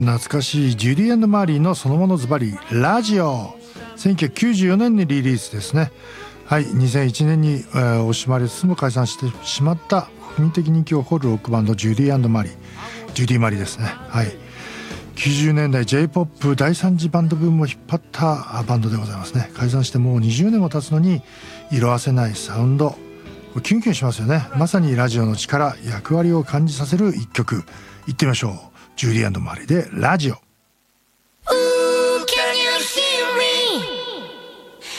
懐かしいジュディ&マーリーのそのものズバリラジオ、1994年にリリースですね。はい、2001年に、惜しまれつつも解散してしまった国民的人気を誇るロックバンドジュディ&マリー、ジュディ・マリーですね。はい、90年代 J-POP 第3次バンドブームを引っ張ったバンドでございますね。解散してもう20年も経つのに色あせないサウンド、キュンキュンしますよね。まさにラジオの力、役割を感じさせる一曲。いってみましょう。ジュディ&マリーでラジオ。